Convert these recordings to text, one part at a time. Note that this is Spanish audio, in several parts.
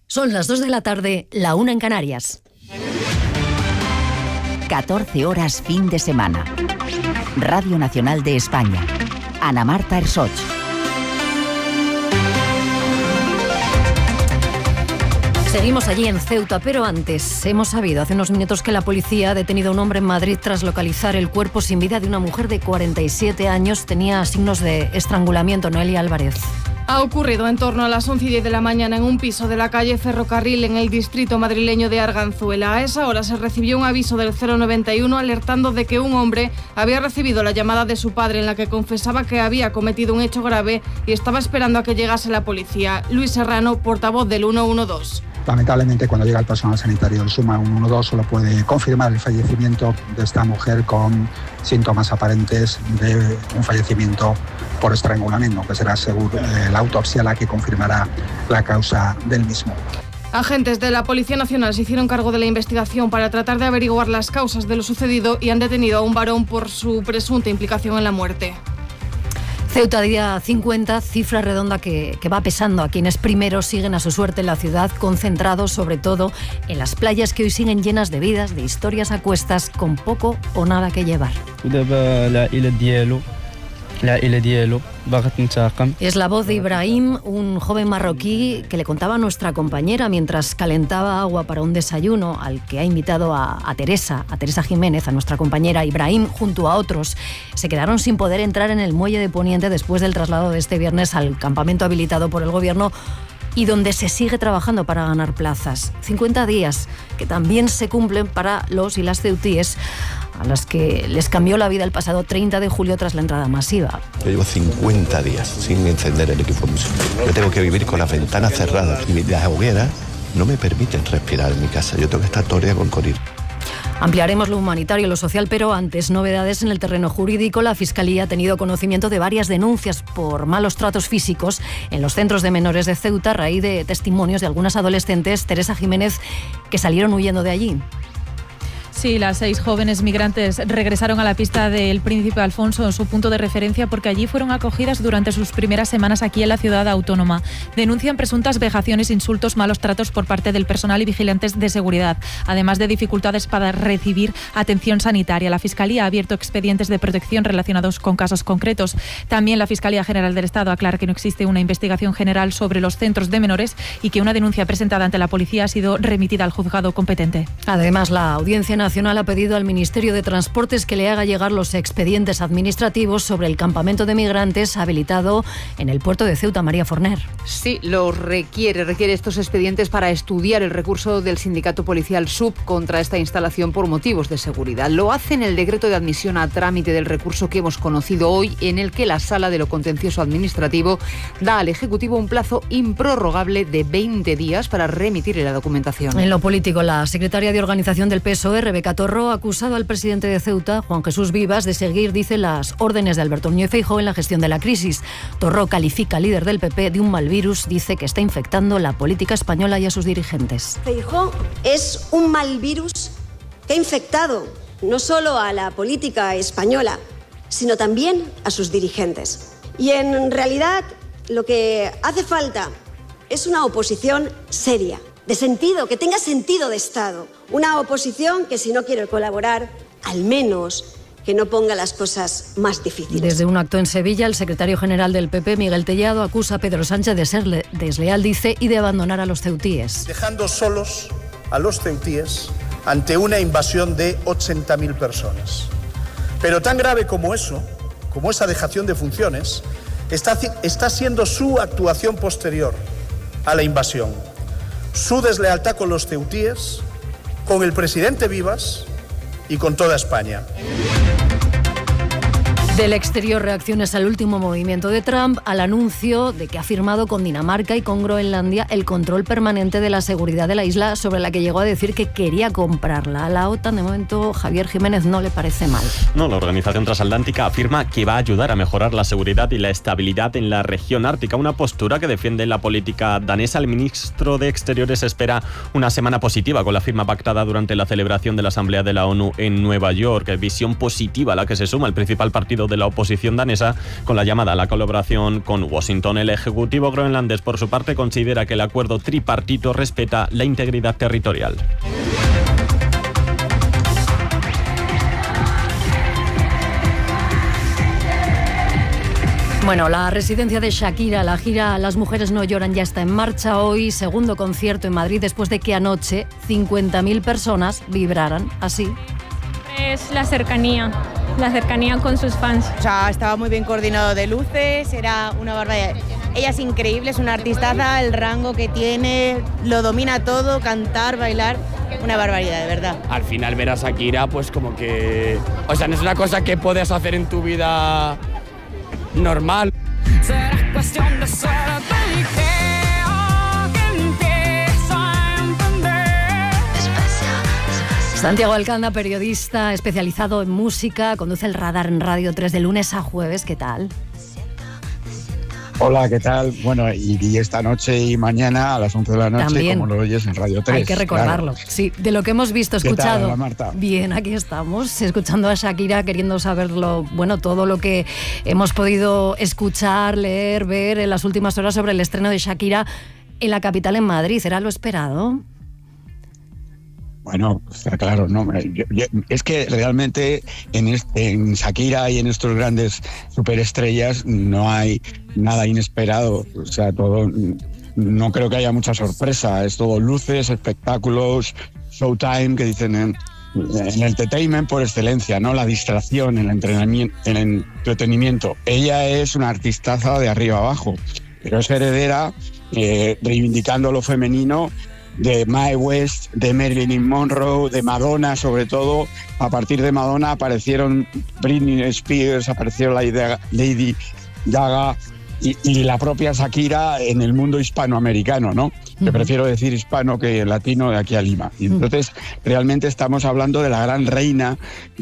Son las 2 de la tarde, la 1 en Canarias. 14 horas fin de semana. Radio Nacional de España. Ana Marta Ersoch. Seguimos allí en Ceuta, pero antes hemos sabido hace unos minutos que la policía ha detenido a un hombre en Madrid tras localizar el cuerpo sin vida de una mujer de 47 años. Tenía signos de estrangulamiento. Noelia Álvarez. Ha ocurrido en torno a las 11:10 de la mañana en un piso de la calle Ferrocarril en el distrito madrileño de Arganzuela. A esa hora se recibió un aviso del 091 alertando de que un hombre había recibido la llamada de su padre en la que confesaba que había cometido un hecho grave y estaba esperando a que llegase la policía. Luis Serrano, portavoz del 112. Lamentablemente, cuando llega el personal sanitario del SUMA 112 solo puede confirmar el fallecimiento de esta mujer con síntomas aparentes de un fallecimiento por estrangulamiento, que será seguro la autopsia la que confirmará la causa del mismo. Agentes de la Policía Nacional se hicieron cargo de la investigación para tratar de averiguar las causas de lo sucedido y han detenido a un varón por su presunta implicación en la muerte. Ceuta día 50, cifra redonda que va pesando a quienes primero siguen a su suerte en la ciudad, concentrados sobre todo en las playas que hoy siguen llenas de vidas, de historias a cuestas, con poco o nada que llevar. Es la voz de Ibrahim, un joven marroquí que le contaba a nuestra compañera mientras calentaba agua para un desayuno al que ha invitado a Teresa Jiménez, a nuestra compañera. Ibrahim, junto a otros, se quedaron sin poder entrar en el muelle de Poniente después del traslado de este viernes al campamento habilitado por el gobierno y donde se sigue trabajando para ganar plazas. 50 días que también se cumplen para los y las ceutíes, a las que les cambió la vida el pasado 30 de julio tras la entrada masiva. Yo llevo 50 días sin encender el equipo musical. Yo tengo que vivir con las ventanas cerradas y las hogueras no me permiten respirar en mi casa. Yo tengo que estar todo el día con corir. Ampliaremos lo humanitario y lo social, pero antes, novedades en el terreno jurídico. La Fiscalía ha tenido conocimiento de varias denuncias por malos tratos físicos en los centros de menores de Ceuta a raíz de testimonios de algunas adolescentes, Teresa Jiménez, que salieron huyendo de allí. Sí, las 6 jóvenes migrantes regresaron a la pista del Príncipe Alfonso, en su punto de referencia, porque allí fueron acogidas durante sus primeras semanas aquí en la ciudad autónoma. Denuncian presuntas vejaciones, insultos, malos tratos por parte del personal y vigilantes de seguridad, además de dificultades para recibir atención sanitaria. La Fiscalía ha abierto expedientes de protección relacionados con casos concretos. También la Fiscalía General del Estado aclara que no existe una investigación general sobre los centros de menores y que una denuncia presentada ante la policía ha sido remitida al juzgado competente. Además, la Audiencia Nacional ha pedido al Ministerio de Transportes que le haga llegar los expedientes administrativos sobre el campamento de migrantes habilitado en el puerto de Ceuta. María Forner. Sí, los requiere estos expedientes para estudiar el recurso del sindicato policial SUB contra esta instalación por motivos de seguridad. Lo hace en el decreto de admisión a trámite del recurso que hemos conocido hoy, en el que la Sala de lo Contencioso Administrativo da al Ejecutivo un plazo improrrogable de 20 días para remitirle la documentación. En lo político, la secretaria de Organización del PSOE, Rebeca Torro, ha acusado al presidente de Ceuta, Juan Jesús Vivas, de seguir, dice, las órdenes de Alberto Núñez Feijóo en la gestión de la crisis. Torro califica al líder del PP de un mal virus, dice que está infectando la política española y a sus dirigentes. Feijóo es un mal virus que ha infectado no solo a la política española, sino también a sus dirigentes. Y en realidad lo que hace falta es una oposición seria, de sentido, que tenga sentido de Estado. Una oposición que, si no quiere colaborar, al menos que no ponga las cosas más difíciles. Desde un acto en Sevilla, el secretario general del PP, Miguel Tellado, acusa a Pedro Sánchez de ser desleal, dice, y de abandonar a los ceutíes. Dejando solos a los ceutíes ante una invasión de 80.000 personas. Pero tan grave como eso, como esa dejación de funciones, está siendo su actuación posterior a la invasión. Su deslealtad con los ceutíes, con el presidente Vivas y con toda España. Del exterior, reacciones al último movimiento de Trump, al anuncio de que ha firmado con Dinamarca y con Groenlandia el control permanente de la seguridad de la isla, sobre la que llegó a decir que quería comprarla. A la OTAN, de momento, Javier Jiménez no le parece mal. No, la Organización Transatlántica afirma que va a ayudar a mejorar la seguridad y la estabilidad en la región ártica, una postura que defiende la política danesa. El ministro de Exteriores espera una semana positiva con la firma pactada durante la celebración de la Asamblea de la ONU en Nueva York. Visión positiva a la que se suma el principal partido partido de la oposición danesa con la llamada a la colaboración con Washington. El ejecutivo groenlandés, por su parte, considera que el acuerdo tripartito respeta la integridad territorial. Bueno, la residencia de Shakira, la gira Las Mujeres No Lloran, ya está en marcha. Hoy, segundo concierto en Madrid, después de que anoche 50.000 personas vibraran así. Es la cercanía con sus fans. O sea, estaba muy bien coordinado de luces, era una barbaridad. Ella es increíble, es una artistaza, el rango que tiene, lo domina todo, cantar, bailar, una barbaridad, de verdad. Al final ver a Shakira, pues como que... O sea, no es una cosa que puedes hacer en tu vida normal. Será cuestión de suerte y que empiezo a entender. Santiago Alcanda, periodista especializado en música, conduce el Radar en Radio 3 de lunes a jueves. ¿Qué tal? Hola, ¿qué tal? Bueno, y esta noche y mañana a las 11 de la noche, también, como lo oyes en Radio 3. Hay que recordarlo. Claro. Sí, de lo que hemos visto, escuchado. ¿Qué tal, Marta? Bien, aquí estamos, escuchando a Shakira, queriendo saberlo, bueno, todo lo que hemos podido escuchar, leer, ver en las últimas horas sobre el estreno de Shakira en la capital, en Madrid. ¿Era lo esperado? Bueno, está claro, ¿no? Es que realmente en Shakira y en estos grandes superestrellas no hay nada inesperado. O sea, todo, no creo que haya mucha sorpresa. Es todo luces, espectáculos, showtime, que dicen en entertainment por excelencia, ¿no? La distracción, el entretenimiento. Ella es una artistaza de arriba abajo, pero es heredera, reivindicando lo femenino, de Mae West, de Marilyn Monroe, de Madonna, sobre todo. A partir de Madonna aparecieron Britney Spears, apareció Lady Gaga y la propia Shakira en el mundo hispanoamericano, ¿no? Que prefiero decir hispano que latino de aquí a Lima. Y entonces realmente estamos hablando de la gran reina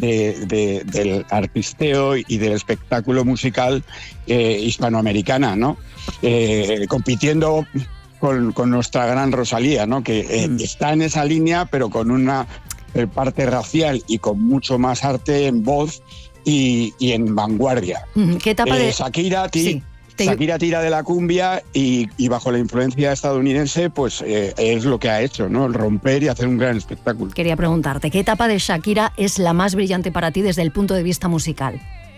del artisteo y del espectáculo musical hispanoamericana, ¿no? Compitiendo con nuestra gran Rosalía, ¿no? Que está en esa línea, pero con una parte racial y con mucho más arte en voz y en vanguardia. ¿Qué etapa de Shakira? Shakira tira de la cumbia y bajo la influencia estadounidense, pues es lo que ha hecho, ¿no? El romper y hacer un gran espectáculo. Quería preguntarte, ¿qué etapa de Shakira es la más brillante para ti desde el punto de vista musical?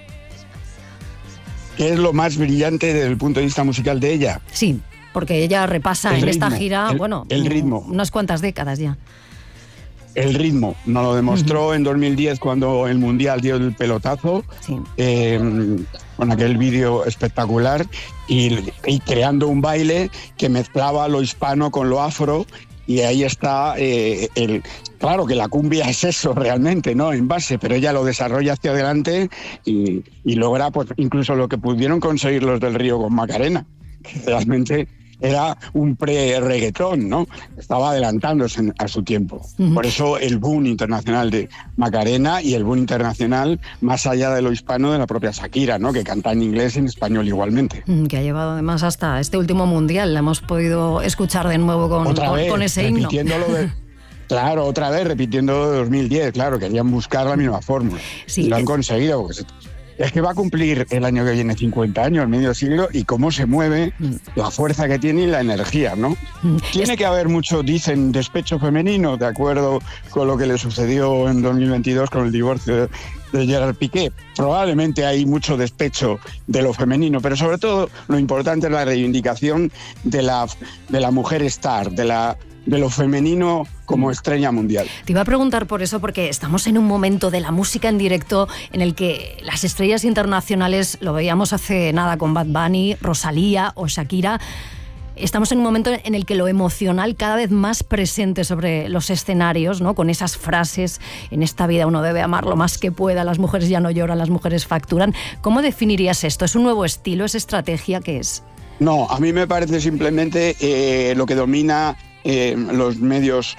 ¿Qué es lo más brillante desde el punto de vista musical de ella? Sí, porque ella repasa en esta gira, el ritmo. Unas cuantas décadas ya. El ritmo, nos lo demostró en 2010 cuando el Mundial dio el pelotazo, sí. Con aquel vídeo espectacular y creando un baile que mezclaba lo hispano con lo afro, y ahí está claro que la cumbia es eso realmente, ¿no? En base, pero ella lo desarrolla hacia adelante y logra pues incluso lo que pudieron conseguir los del Río con Macarena, que realmente era un pre-reggaetón, ¿no? Estaba adelantándose a su tiempo. Por eso el boom internacional de Macarena y el boom internacional más allá de lo hispano de la propia Shakira, ¿no? Que canta en inglés y en español igualmente. Que ha llevado además hasta este último mundial. La hemos podido escuchar de nuevo con ese himno. Claro, otra vez repitiendo 2010, claro, querían buscar la misma fórmula. Sí, y lo han conseguido, porque es que va a cumplir el año que viene 50 años, medio siglo, y cómo se mueve, la fuerza que tiene y la energía, ¿no? Tiene que haber mucho, dicen, despecho femenino, de acuerdo con lo que le sucedió en 2022 con el divorcio de Gerard Piqué. Probablemente hay mucho despecho de lo femenino, pero sobre todo lo importante es la reivindicación de la mujer star, de lo femenino como estrella mundial. Te iba a preguntar por eso, porque estamos en un momento de la música en directo en el que las estrellas internacionales, lo veíamos hace nada con Bad Bunny, Rosalía o Shakira, estamos en un momento en el que lo emocional cada vez más presente sobre los escenarios, ¿no? Con esas frases, en esta vida uno debe amar lo más que pueda, las mujeres ya no lloran, las mujeres facturan. ¿Cómo definirías esto? ¿Es un nuevo estilo? ¿Es estrategia? ¿Qué es? No, a mí me parece simplemente lo que domina los medios,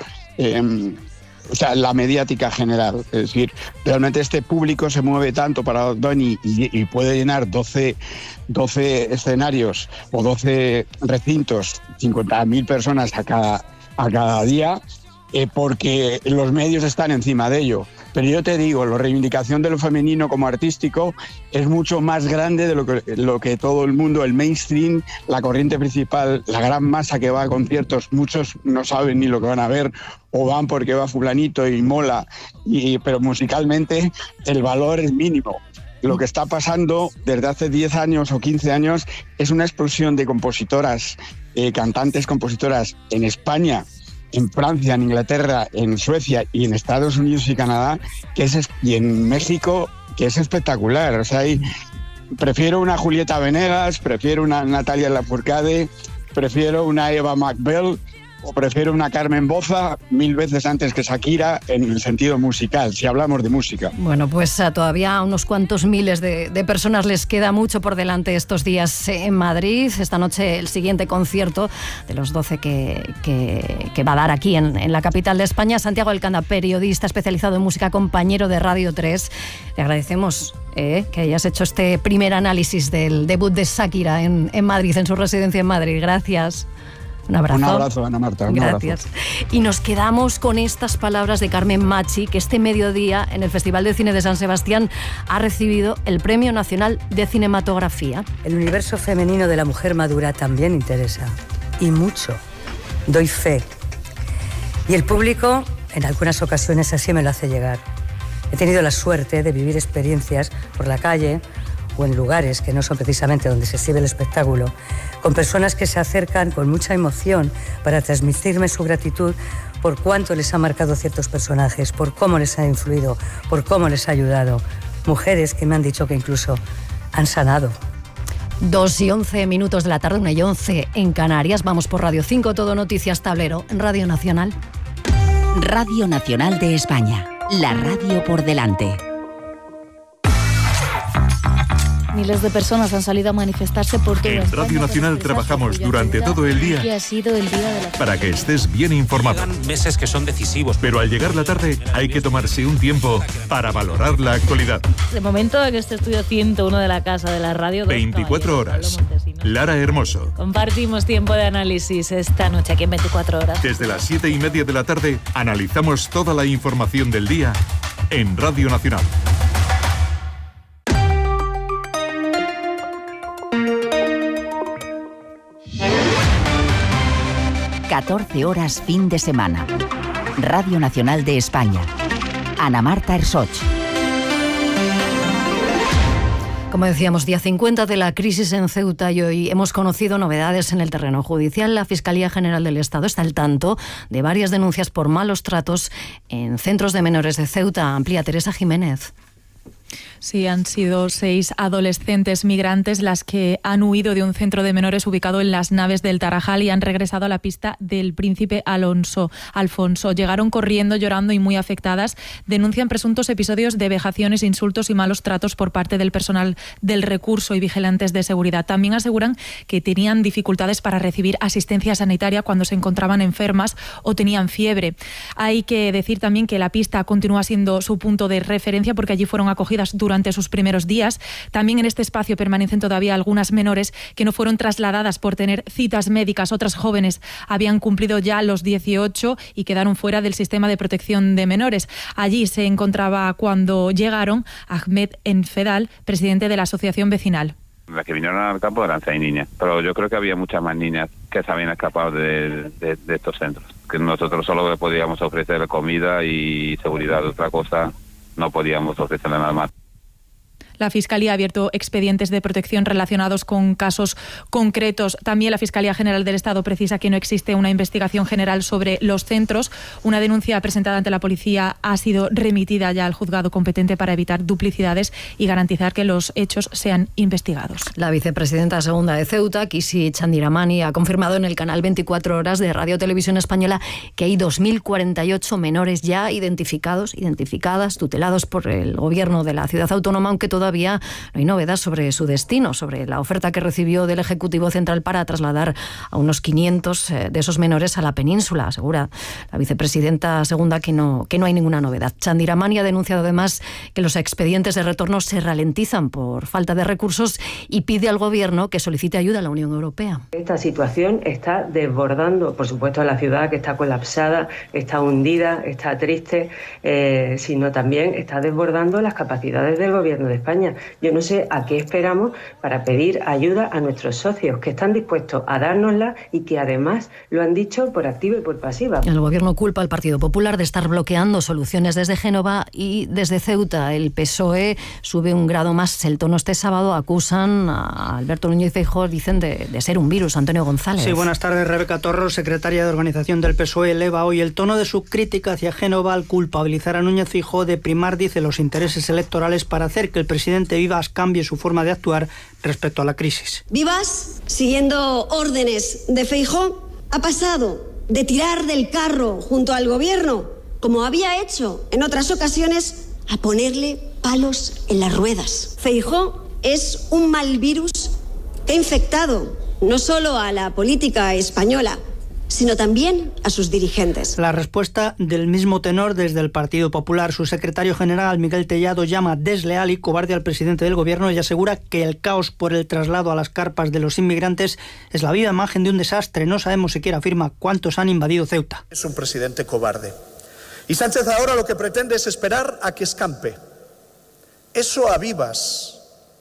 o sea, la mediática general. Es decir, realmente este público se mueve tanto para Donny y puede llenar 12 escenarios o 12 recintos, 50.000 personas a cada día, porque los medios están encima de ello. Pero yo te digo, la reivindicación de lo femenino como artístico es mucho más grande de lo que todo el mundo, el mainstream, la corriente principal, la gran masa que va a conciertos, muchos no saben ni lo que van a ver o van porque va fulanito y mola, pero musicalmente el valor es mínimo. Lo que está pasando desde hace 10 años o 15 años es una explosión de compositoras, cantantes, compositoras en España, en Francia, en Inglaterra, en Suecia y en Estados Unidos y Canadá, y en México, que es espectacular. O sea, prefiero una Julieta Venegas, prefiero una Natalia Lafourcade, prefiero una Eva McBell o prefiero una Carmen Boza 1000 veces antes que Shakira en el sentido musical, si hablamos de música. Bueno, pues todavía a unos cuantos miles de personas les queda mucho por delante estos días en Madrid. Esta noche el siguiente concierto de los 12 que va a dar aquí en la capital de España. Santiago Elcanda, periodista especializado en música, compañero de Radio 3. Le agradecemos que hayas hecho este primer análisis del debut de Shakira en Madrid, en su residencia en Madrid. Gracias. Un abrazo. Un abrazo, Ana Marta. Gracias. Y nos quedamos con estas palabras de Carmen Machi, que este mediodía en el Festival de Cine de San Sebastián ha recibido el Premio Nacional de Cinematografía. El universo femenino de la mujer madura también interesa. Y mucho. Doy fe. Y el público, en algunas ocasiones, así me lo hace llegar. He tenido la suerte de vivir experiencias por la calle o en lugares que no son precisamente donde se exhibe el espectáculo, con personas que se acercan con mucha emoción para transmitirme su gratitud por cuánto les ha marcado ciertos personajes, por cómo les ha influido, por cómo les ha ayudado. Mujeres que me han dicho que incluso han sanado. 2:11 de la tarde, 1:11 en Canarias. Vamos por Radio 5, Todo Noticias Tablero, en Radio Nacional. Radio Nacional de España, la radio por delante. Miles de personas han salido a manifestarse por todo. En Radio Nacional trabajamos durante todo el día ha sido el día de la... para que estés bien informado. Llegan meses que son decisivos. Pero al llegar la tarde hay que tomarse un tiempo para valorar la actualidad. De momento en este estudio 101 de la Casa de la Radio. 24 horas. Lara Hermoso. Compartimos tiempo de análisis esta noche aquí en 24 horas. Desde las 7:30 de la tarde analizamos toda la información del día en Radio Nacional. 14 horas fin de semana. Radio Nacional de España. Ana Marta Ersoch. Como decíamos, día 50 de la crisis en Ceuta y hoy hemos conocido novedades en el terreno judicial. La Fiscalía General del Estado está al tanto de varias denuncias por malos tratos en centros de menores de Ceuta. Amplía Teresa Jiménez. Sí, han sido 6 adolescentes migrantes las que han huido de un centro de menores ubicado en las Naves del Tarajal y han regresado a la pista del Príncipe Alfonso. Llegaron corriendo, llorando y muy afectadas. Denuncian presuntos episodios de vejaciones, insultos y malos tratos por parte del personal del recurso y vigilantes de seguridad. También aseguran que tenían dificultades para recibir asistencia sanitaria cuando se encontraban enfermas o tenían fiebre. Hay que decir también que la pista continúa siendo su punto de referencia porque allí fueron acogidas durante sus primeros días. También en este espacio permanecen todavía algunas menores que no fueron trasladadas por tener citas médicas. Otras jóvenes habían cumplido ya los 18 y quedaron fuera del sistema de protección de menores. Allí se encontraba cuando llegaron Ahmed Enfedal, presidente de la asociación vecinal. Las que vinieron al campo eran 6 niñas, pero yo creo que había muchas más niñas que se habían escapado de estos centros. Que nosotros solo podíamos ofrecer comida y seguridad, otra cosa no podíamos ofrecerle nada más. La Fiscalía ha abierto expedientes de protección relacionados con casos concretos. También la Fiscalía General del Estado precisa que no existe una investigación general sobre los centros. Una denuncia presentada ante la policía ha sido remitida ya al juzgado competente para evitar duplicidades y garantizar que los hechos sean investigados. La vicepresidenta segunda de Ceuta, Kisi Chandiramani, ha confirmado en el canal 24 Horas de Radio Televisión Española que hay 2.048 menores ya identificadas, tutelados por el gobierno de la ciudad autónoma, aunque todavía todavía no hay novedad sobre su destino, sobre la oferta que recibió del Ejecutivo Central para trasladar a unos 500 de esos menores a la península. Asegura la vicepresidenta segunda que no hay ninguna novedad. Chandiramani ha denunciado además que los expedientes de retorno se ralentizan por falta de recursos y pide al Gobierno que solicite ayuda a la Unión Europea. Esta situación está desbordando, por supuesto, a la ciudad, que está colapsada, está hundida, está triste, sino también está desbordando las capacidades del Gobierno de España. Yo no sé a qué esperamos para pedir ayuda a nuestros socios, que están dispuestos a dárnosla y que además lo han dicho por activa y por pasiva. El Gobierno culpa al Partido Popular de estar bloqueando soluciones desde Génova y desde Ceuta. El PSOE sube un grado más el tono este sábado. Acusan a Alberto Núñez Feijóo, dicen, de ser un virus. Antonio González. Sí, buenas tardes. Rebeca Torros, secretaria de organización del PSOE, eleva hoy el tono de su crítica hacia Génova al culpabilizar a Núñez Feijóo de primar, dice, los intereses electorales para hacer que el presidente Vivas cambie su forma de actuar respecto a la crisis. Vivas, siguiendo órdenes de Feijóo, ha pasado de tirar del carro junto al Gobierno, como había hecho en otras ocasiones, a ponerle palos en las ruedas. Feijóo es un mal virus que ha infectado no solo a la política española, sino también a sus dirigentes. La respuesta del mismo tenor desde el Partido Popular. Su secretario general, Miguel Tellado, llama desleal y cobarde al presidente del Gobierno y asegura que el caos por el traslado a las carpas de los inmigrantes es la viva imagen de un desastre. No sabemos siquiera, afirma, cuántos han invadido Ceuta. Es un presidente cobarde. Y Sánchez ahora lo que pretende es esperar a que escampe. Eso a Vivas,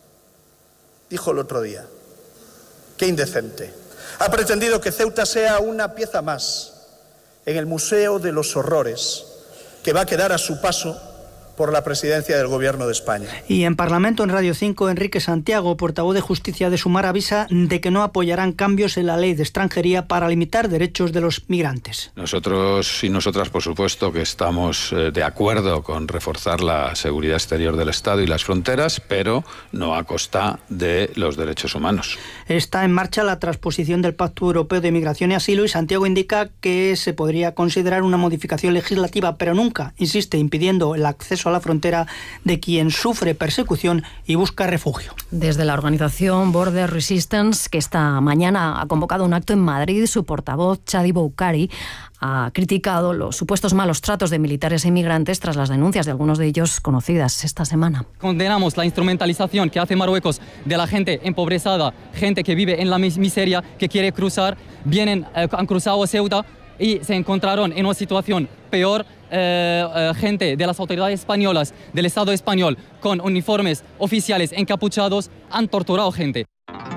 dijo el otro día. Qué indecente. Ha pretendido que Ceuta sea una pieza más en el Museo de los Horrores que va a quedar a su paso por la presidencia del Gobierno de España. Y en Parlamento, en Radio 5, Enrique Santiago, portavoz de Justicia de Sumar, avisa de que no apoyarán cambios en la ley de extranjería para limitar derechos de los migrantes. Nosotros y nosotras, por supuesto, que estamos de acuerdo con reforzar la seguridad exterior del Estado y las fronteras, pero no a costa de los derechos humanos. Está en marcha la transposición del Pacto Europeo de Migración y Asilo y Santiago indica que se podría considerar una modificación legislativa, pero nunca, insiste, impidiendo el acceso a la frontera de quien sufre persecución y busca refugio. Desde la organización Border Resistance, que esta mañana ha convocado un acto en Madrid, su portavoz, Chadi Boukari, ha criticado los supuestos malos tratos de militares e inmigrantes tras las denuncias de algunos de ellos conocidas esta semana. Condenamos la instrumentalización que hace Marruecos de la gente empobrezada, gente que vive en la miseria, que quiere cruzar, han cruzado Ceuta y se encontraron en una situación peor. Gente de las autoridades españolas, del Estado español, con uniformes oficiales encapuchados, han torturado gente.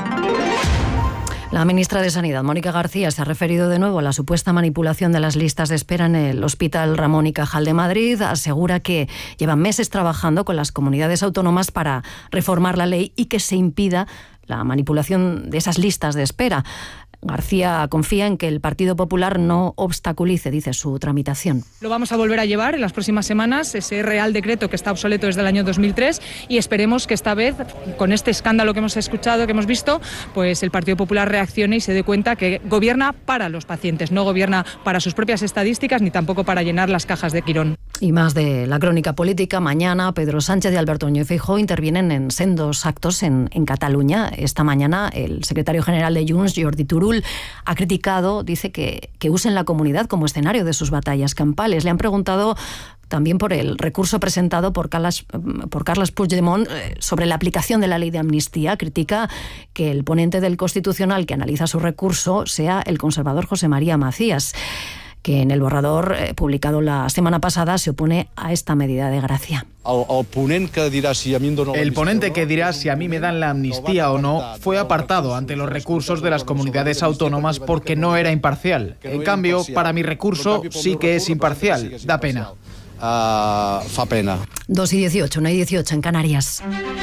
La ministra de Sanidad, Mónica García, se ha referido de nuevo a la supuesta manipulación de las listas de espera en el Hospital Ramón y Cajal de Madrid. Asegura que llevan meses trabajando con las comunidades autónomas para reformar la ley y que se impida la manipulación de esas listas de espera. García confía en que el Partido Popular no obstaculice, dice, su tramitación. Lo vamos a volver a llevar en las próximas semanas, ese Real Decreto que está obsoleto desde el año 2003, y esperemos que esta vez, con este escándalo que hemos escuchado, que hemos visto, pues el Partido Popular reaccione y se dé cuenta que gobierna para los pacientes, no gobierna para sus propias estadísticas ni tampoco para llenar las cajas de Quirón. Y más de la crónica política. Mañana Pedro Sánchez y Alberto Núñez Feijóo intervienen en sendos actos en Cataluña. Esta mañana el secretario general de Junts, Jordi Turull, ha criticado, dice, que usen la comunidad como escenario de sus batallas campales. Le han preguntado también por el recurso presentado por Carles Puigdemont sobre la aplicación de la ley de amnistía. Critica que el ponente del Constitucional que analiza su recurso sea el conservador José María Macías, que en el borrador publicado la semana pasada se opone a esta medida de gracia. El ponente que dirá si a mí me dan la amnistía o no fue apartado ante los recursos de las comunidades autónomas porque no era imparcial. En cambio, para mi recurso sí que es imparcial. Da pena. Fa pena. 2:18, 1:18 en Canarias.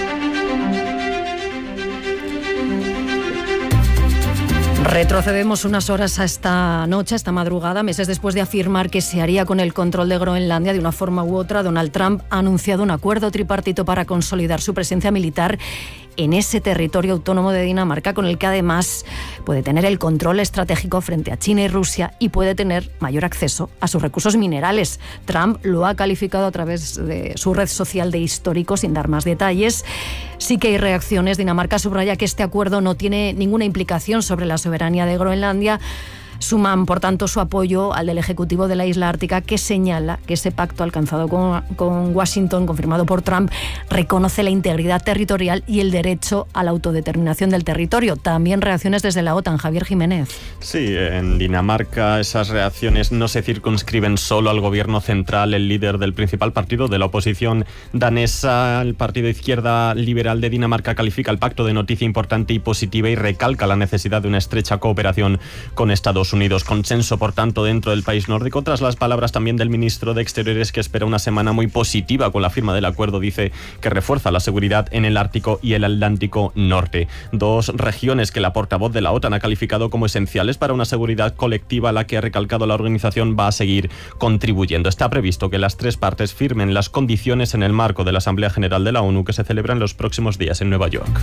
Retrocedemos unas horas a esta noche, a esta madrugada. Meses después de afirmar que se haría con el control de Groenlandia de una forma u otra, Donald Trump ha anunciado un acuerdo tripartito para consolidar su presencia militar en ese territorio autónomo de Dinamarca, con el que además puede tener el control estratégico frente a China y Rusia y puede tener mayor acceso a sus recursos minerales. Trump lo ha calificado a través de su red social de histórico, sin dar más detalles. Sí que hay reacciones. Dinamarca subraya que este acuerdo no tiene ninguna implicación sobre la soberanía de Groenlandia. Suman, por tanto, su apoyo al del Ejecutivo de la isla ártica, que señala que ese pacto alcanzado con Washington, confirmado por Trump, reconoce la integridad territorial y el derecho a la autodeterminación del territorio. También reacciones desde la OTAN. Javier Jiménez. Sí, en Dinamarca esas reacciones no se circunscriben solo al gobierno central. El líder del principal partido de la oposición danesa, el Partido Izquierda Liberal de Dinamarca, califica el pacto de noticia importante y positiva y recalca la necesidad de una estrecha cooperación con Estados Unidos. Consenso, por tanto, dentro del país nórdico, tras las palabras también del ministro de Exteriores, que espera una semana muy positiva con la firma del acuerdo. Dice que refuerza la seguridad en el Ártico y el Atlántico Norte, dos regiones que la portavoz de la OTAN ha calificado como esenciales para una seguridad colectiva a la que, ha recalcado la organización, va a seguir contribuyendo. Está previsto que las tres partes firmen las condiciones en el marco de la Asamblea General de la ONU, que se celebra en los próximos días en Nueva York.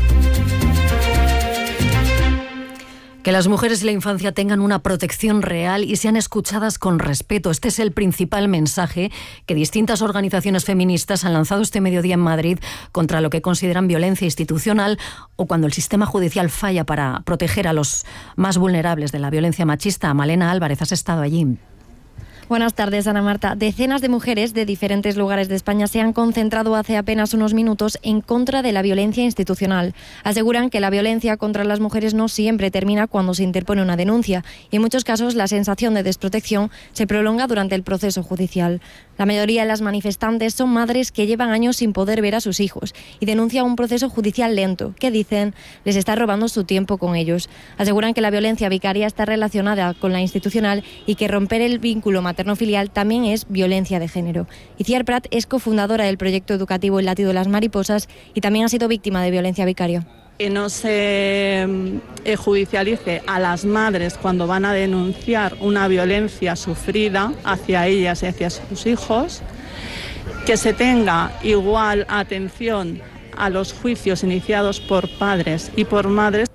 Que las mujeres y la infancia tengan una protección real y sean escuchadas con respeto. Este es el principal mensaje que distintas organizaciones feministas han lanzado este mediodía en Madrid contra lo que consideran violencia institucional o cuando el sistema judicial falla para proteger a los más vulnerables de la violencia machista. Malena Álvarez, has estado allí. Buenas tardes, Ana Marta. Decenas de mujeres de diferentes lugares de España se han concentrado hace apenas unos minutos en contra de la violencia institucional. Aseguran que la violencia contra las mujeres no siempre termina cuando se interpone una denuncia y en muchos casos la sensación de desprotección se prolonga durante el proceso judicial. La mayoría de las manifestantes son madres que llevan años sin poder ver a sus hijos y denuncian un proceso judicial lento que, dicen, les está robando su tiempo con ellos. Aseguran que la violencia vicaria está relacionada con la institucional y que romper el vínculo materno-filial también es violencia de género. Itziar Prat es cofundadora del proyecto educativo El latido de las mariposas y también ha sido víctima de violencia vicaria. Que no se judicialice a las madres cuando van a denunciar una violencia sufrida hacia ellas y hacia sus hijos, que se tenga igual atención a los juicios iniciados por padres y por madres.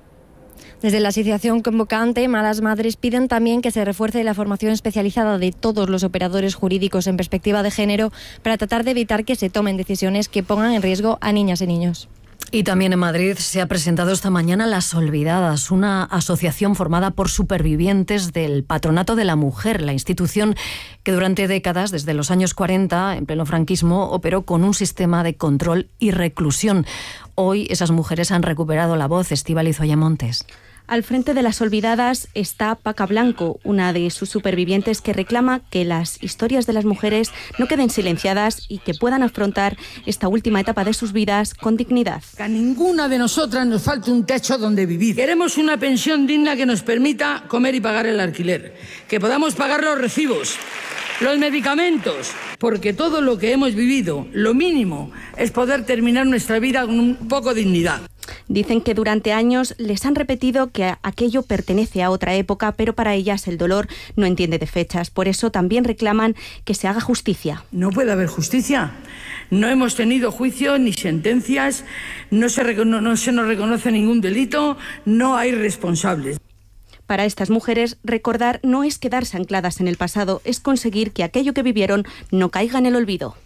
Desde la asociación convocante, Malas Madres piden también que se refuerce la formación especializada de todos los operadores jurídicos en perspectiva de género para tratar de evitar que se tomen decisiones que pongan en riesgo a niñas y niños. Y también en Madrid se ha presentado esta mañana Las Olvidadas, una asociación formada por supervivientes del Patronato de la Mujer, la institución que durante décadas, desde los años 40, en pleno franquismo, operó con un sistema de control y reclusión. Hoy esas mujeres han recuperado la voz. Estíbaliz Ollamontes. Al frente de Las Olvidadas está Paca Blanco, una de sus supervivientes que reclama que las historias de las mujeres no queden silenciadas y que puedan afrontar esta última etapa de sus vidas con dignidad. Que a ninguna de nosotras nos falte un techo donde vivir. Queremos una pensión digna que nos permita comer y pagar el alquiler, que podamos pagar los recibos, los medicamentos, porque todo lo que hemos vivido, lo mínimo, es poder terminar nuestra vida con un poco de dignidad. Dicen que durante años les han repetido que aquello pertenece a otra época, pero para ellas el dolor no entiende de fechas. Por eso también reclaman que se haga justicia. No puede haber justicia. No hemos tenido juicio ni sentencias, no se nos reconoce ningún delito, no hay responsables. Para estas mujeres, recordar no es quedarse ancladas en el pasado, es conseguir que aquello que vivieron no caiga en el olvido.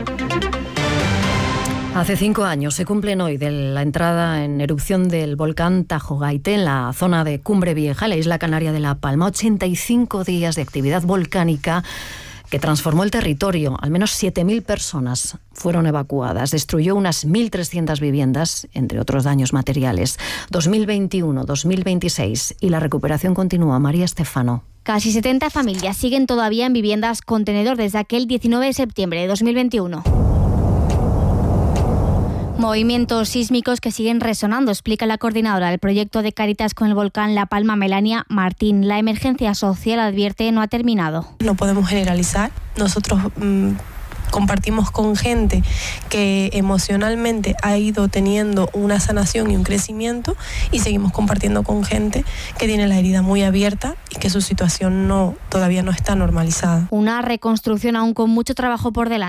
Hace 5 años se cumplen hoy de la entrada en erupción del volcán Tajo Gaite en la zona de Cumbre Vieja, la isla canaria de La Palma. 85 días de actividad volcánica que transformó el territorio. Al menos 7.000 personas fueron evacuadas. Destruyó unas 1.300 viviendas, entre otros daños materiales. 2021, 2026 y la recuperación continúa. María Estefano. Casi 70 familias siguen todavía en viviendas contenedor desde aquel 19 de septiembre de 2021. Movimientos sísmicos que siguen resonando, explica la coordinadora del proyecto de Cáritas con el volcán La Palma, Melania Martín. La emergencia social, advierte, no ha terminado. No podemos generalizar. Nosotros compartimos con gente que emocionalmente ha ido teniendo una sanación y un crecimiento, y seguimos compartiendo con gente que tiene la herida muy abierta y que su situación todavía no está normalizada. Una reconstrucción aún con mucho trabajo por delante.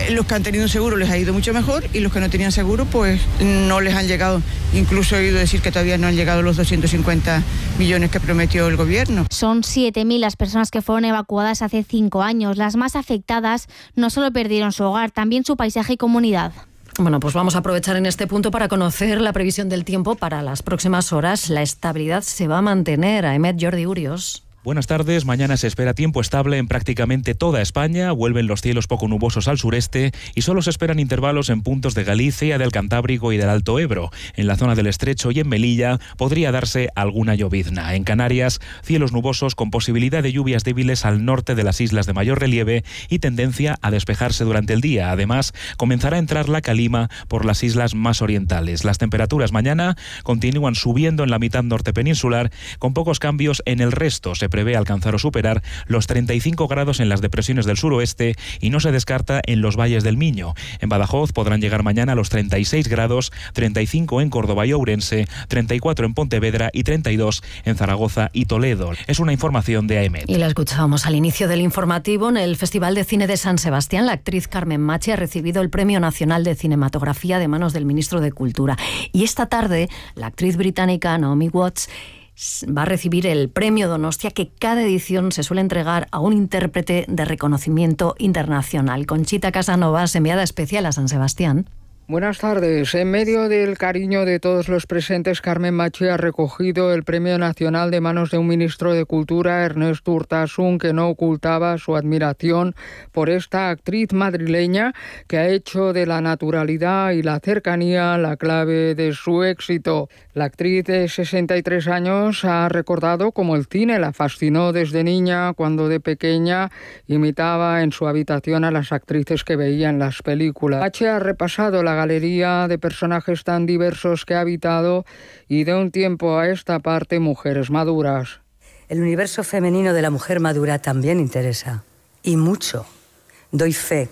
Los que han tenido seguro les ha ido mucho mejor y los que no tenían seguro pues no les han llegado. Incluso he oído decir que todavía no han llegado los 250 millones que prometió el gobierno. Son 7.000 las personas que fueron evacuadas hace 5 años. Las más afectadas no solo perdieron su hogar, también su paisaje y comunidad. Bueno, pues vamos a aprovechar en este punto para conocer la previsión del tiempo para las próximas horas. La estabilidad se va a mantener. Aemet, Jordi Urios. Buenas tardes. Mañana se espera tiempo estable en prácticamente toda España. Vuelven los cielos poco nubosos al sureste y solo se esperan intervalos en puntos de Galicia, del Cantábrico y del Alto Ebro. En la zona del Estrecho y en Melilla podría darse alguna llovizna. En Canarias, cielos nubosos con posibilidad de lluvias débiles al norte de las islas de mayor relieve y tendencia a despejarse durante el día. Además, comenzará a entrar la calima por las islas más orientales. Las temperaturas mañana continúan subiendo en la mitad norte peninsular, con pocos cambios en el resto. Se prevé alcanzar o superar los 35 grados en las depresiones del suroeste y no se descarta en los valles del Miño. En Badajoz podrán llegar mañana a los 36 grados, 35 en Córdoba y Ourense, 34 en Pontevedra y 32 en Zaragoza y Toledo. Es una información de AEMET. Y la escuchábamos al inicio del informativo. En el Festival de Cine de San Sebastián, la actriz Carmen Machi ha recibido el Premio Nacional de Cinematografía de manos del ministro de Cultura. Y esta tarde, la actriz británica Naomi Watts va a recibir el premio Donostia, que cada edición se suele entregar a un intérprete de reconocimiento internacional. Conchita Casanovas, enviada especial a San Sebastián. Buenas tardes. En medio del cariño de todos los presentes, Carmen Machi ha recogido el Premio Nacional de manos de un ministro de Cultura, Ernest Urtasun, que no ocultaba su admiración por esta actriz madrileña que ha hecho de la naturalidad y la cercanía la clave de su éxito. La actriz de 63 años ha recordado cómo el cine la fascinó desde niña, cuando de pequeña imitaba en su habitación a las actrices que veía en las películas. Machi ha repasado la galería de personajes tan diversos que ha habitado y de un tiempo a esta parte mujeres maduras. El universo femenino de la mujer madura también interesa, y mucho, doy fe.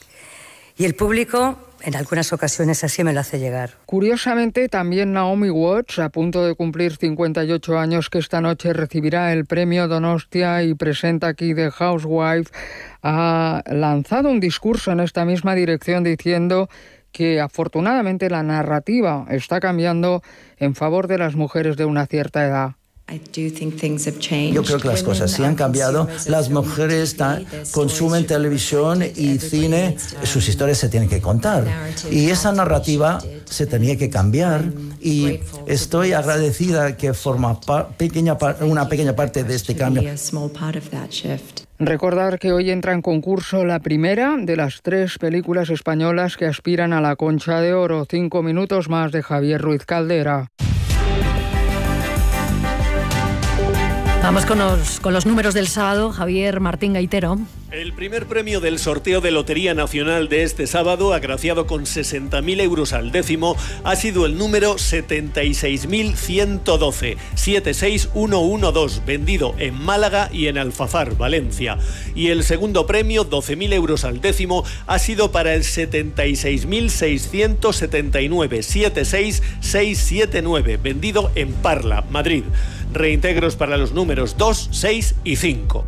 Y el público en algunas ocasiones así me lo hace llegar. Curiosamente, también Naomi Watts, a punto de cumplir 58 años, que esta noche recibirá el premio Donostia y presenta aquí The Housewife, ha lanzado un discurso en esta misma dirección diciendo que afortunadamente la narrativa está cambiando en favor de las mujeres de una cierta edad. Yo creo que las cosas sí han cambiado. Las mujeres consumen televisión y cine, sus historias se tienen que contar. Y esa narrativa se tenía que cambiar. Y estoy agradecida que forma una pequeña parte de este cambio. Recordar que hoy entra en concurso la primera de las 3 películas españolas que aspiran a la Concha de Oro. 5 minutos más de Javier Ruiz Caldera. Vamos con los números del sábado. Javier Martín Gaitero. El primer premio del sorteo de Lotería Nacional de este sábado, agraciado con 60.000 euros al décimo, ha sido el número 76.112, 76112, vendido en Málaga y en Alfafar, Valencia. Y el segundo premio, 12.000 euros al décimo, ha sido para el 76.679, 76679, vendido en Parla, Madrid. Reintegros para los números 2, 6 y 5.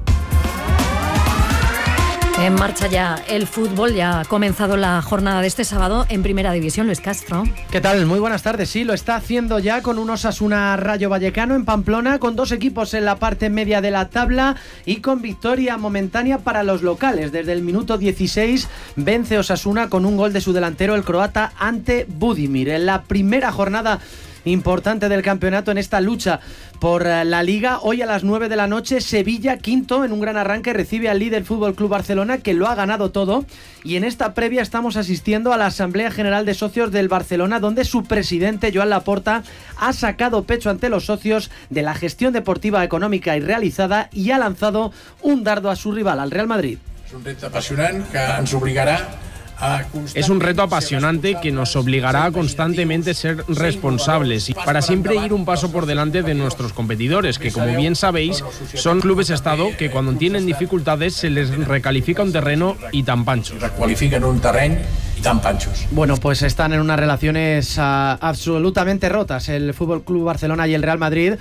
En marcha ya el fútbol, ya ha comenzado la jornada de este sábado en Primera División. Luis Castro. ¿Qué tal? Muy buenas tardes. Sí, lo está haciendo ya con un Osasuna Rayo Vallecano en Pamplona, con 2 equipos en la parte media de la tabla y con victoria momentánea para los locales. Desde el minuto 16 vence Osasuna con un gol de su delantero, el croata, ante Budimir. En la primera jornada importante del campeonato, en esta lucha por la Liga, hoy a las 9 de la noche, Sevilla, quinto, en un gran arranque, recibe al líder Fútbol Club Barcelona, que lo ha ganado todo. Y en esta previa estamos asistiendo a la Asamblea General de Socios del Barcelona, donde su presidente, Joan Laporta, ha sacado pecho ante los socios de la gestión deportiva, económica y realizada, y ha lanzado un dardo a su rival, al Real Madrid. Es un reto apasionante que nos obligará Es un reto apasionante que nos obligará a constantemente ser responsables y para siempre ir un paso por delante de nuestros competidores, que como bien sabéis son clubes estado que cuando tienen dificultades se les recalifica un terreno y tan panchos. Recualifican un terreno y tan panchos. Bueno, pues están en unas relaciones absolutamente rotas el Fútbol Club Barcelona y el Real Madrid.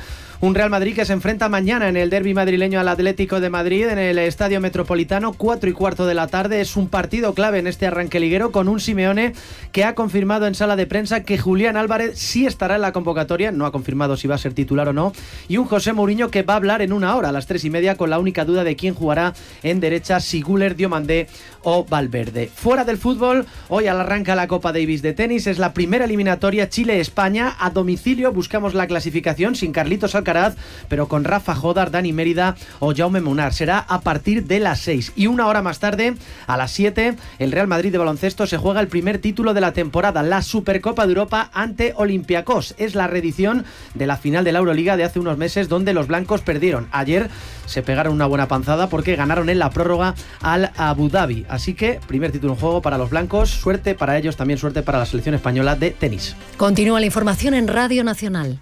Un Real Madrid que se enfrenta mañana en el derbi madrileño al Atlético de Madrid en el Estadio Metropolitano, 4:15 de la tarde. Es un partido clave en este arranque liguero, con un Simeone que ha confirmado en sala de prensa que Julián Álvarez sí estará en la convocatoria, no ha confirmado si va a ser titular o no, y un José Mourinho que va a hablar en una hora, a las 3:30, con la única duda de quién jugará en derecha, si Güler, Diomandé o Valverde. Fuera del fútbol, hoy arranca la Copa Davis de tenis, es la primera eliminatoria Chile-España. A domicilio buscamos la clasificación sin Carlitos Alcaraz, pero con Rafa Jodar, Dani Mérida o Jaume Munar. Será a partir de las 6. Y una hora más tarde, a las 7, el Real Madrid de baloncesto se juega el primer título de la temporada, la Supercopa de Europa ante Olympiacos. Es la reedición de la final de la Euroliga de hace unos meses, donde los blancos perdieron. Ayer se pegaron una buena panzada porque ganaron en la prórroga al Abu Dhabi. Así que primer título en juego para los blancos. Suerte para ellos, también suerte para la selección española de tenis. Continúa la información en Radio Nacional.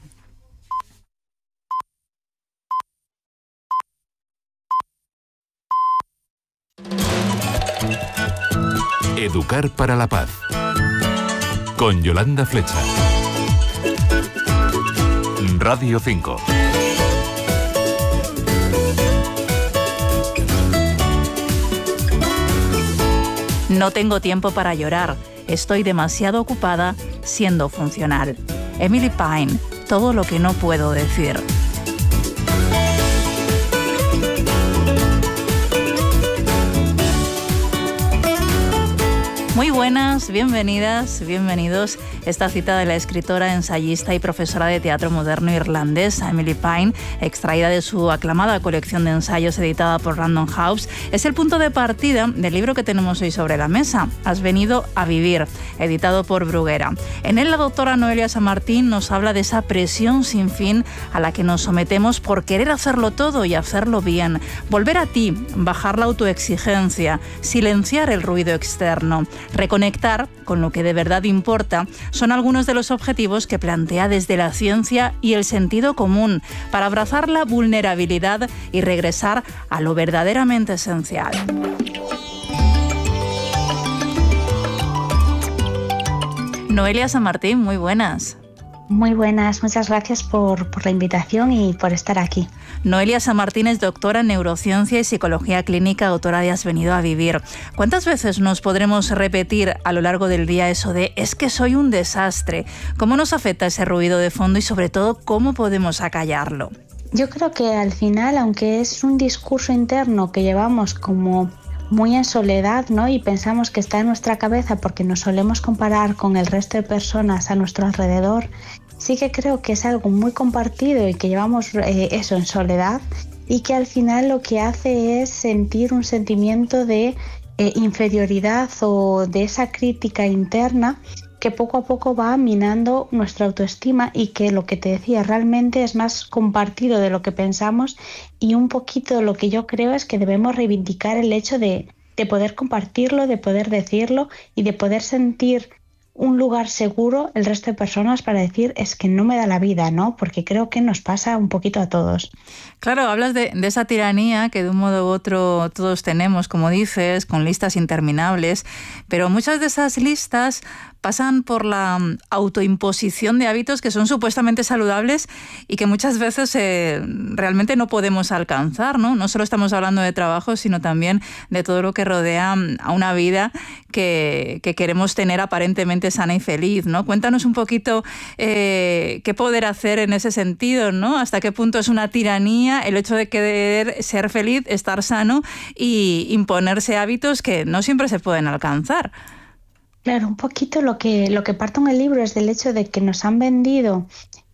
Educar para la paz. Con Yolanda Flecha. Radio 5. No tengo tiempo para llorar. Estoy demasiado ocupada siendo funcional. Emily Pine, todo lo que no puedo decir. Muy buenas, bienvenidas, bienvenidos. Esta cita de la escritora, ensayista y profesora de teatro moderno irlandesa Emily Pine, extraída de su aclamada colección de ensayos editada por Random House, es el punto de partida del libro que tenemos hoy sobre la mesa, Has venido a vivir, editado por Bruguera. En él la doctora Noelia Samartín nos habla de esa presión sin fin a la que nos sometemos por querer hacerlo todo y hacerlo bien, volver a ti, bajar la autoexigencia, silenciar el ruido externo. Reconectar con lo que de verdad importa son algunos de los objetivos que plantea desde la ciencia y el sentido común para abrazar la vulnerabilidad y regresar a lo verdaderamente esencial. Noelia Samartín, muy buenas. Muy buenas, muchas gracias por la invitación y por estar aquí. Noelia Samartín es doctora en neurociencia y psicología clínica, autora de Has venido a vivir. ¿Cuántas veces nos podremos repetir a lo largo del día eso de es que soy un desastre? ¿Cómo nos afecta ese ruido de fondo y sobre todo cómo podemos acallarlo? Yo creo que al final, aunque es un discurso interno que llevamos como muy en soledad, ¿no? Y pensamos que está en nuestra cabeza porque nos solemos comparar con el resto de personas a nuestro alrededor, sí que creo que es algo muy compartido y que llevamos eso en soledad, y que al final lo que hace es sentir un sentimiento de inferioridad o de esa crítica interna que poco a poco va minando nuestra autoestima, y que lo que te decía realmente es más compartido de lo que pensamos, y un poquito lo que yo creo es que debemos reivindicar el hecho de poder compartirlo, de poder decirlo y de poder sentir un lugar seguro el resto de personas para decir es que no me da la vida, ¿no? Porque creo que nos pasa un poquito a todos. Claro, hablas de esa tiranía que de un modo u otro todos tenemos, como dices, con listas interminables, pero muchas de esas listas pasan por la autoimposición de hábitos que son supuestamente saludables y que muchas veces realmente no podemos alcanzar, ¿no? No solo estamos hablando de trabajo, sino también de todo lo que rodea a una vida que queremos tener aparentemente sana y feliz, ¿no? Cuéntanos un poquito qué poder hacer en ese sentido, ¿no? Hasta qué punto es una tiranía el hecho de querer ser feliz, estar sano y imponerse hábitos que no siempre se pueden alcanzar. Claro, un poquito lo que parto en el libro es del hecho de que nos han vendido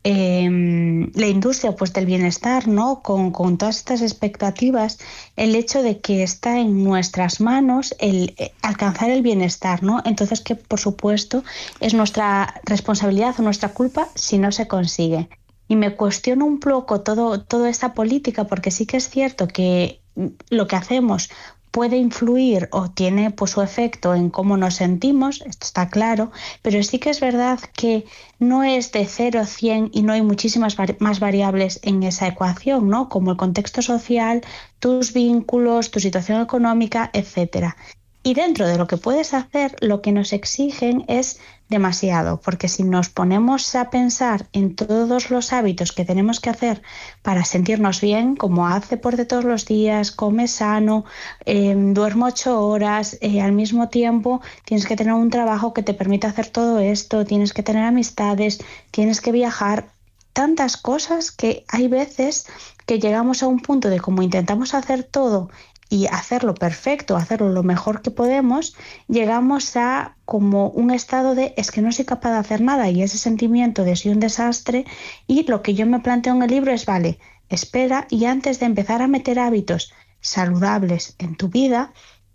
la industria pues del bienestar, ¿no? Con todas estas expectativas, el hecho de que está en nuestras manos el alcanzar el bienestar, ¿no? Entonces que por supuesto es nuestra responsabilidad o nuestra culpa si no se consigue. Y me cuestiono un poco toda esta política, porque sí que es cierto que lo que hacemos puede influir o tiene pues su efecto en cómo nos sentimos, esto está claro, pero sí que es verdad que no es de 0 a 100 y no hay muchísimas más variables en esa ecuación, ¿no? Como el contexto social, tus vínculos, tu situación económica, etcétera. Y dentro de lo que puedes hacer, lo que nos exigen es demasiado, porque si nos ponemos a pensar en todos los hábitos que tenemos que hacer para sentirnos bien, como haz deporte todos los días, come sano, duermo 8 horas, al mismo tiempo tienes que tener un trabajo que te permita hacer todo esto, tienes que tener amistades, tienes que viajar, tantas cosas que hay veces que llegamos a un punto de como intentamos hacer todo y hacerlo perfecto, hacerlo lo mejor que podemos, llegamos a como un estado de es que no soy capaz de hacer nada, y ese sentimiento de soy un desastre. Y lo que yo me planteo en el libro es, vale, espera, y antes de empezar a meter hábitos saludables en tu vida,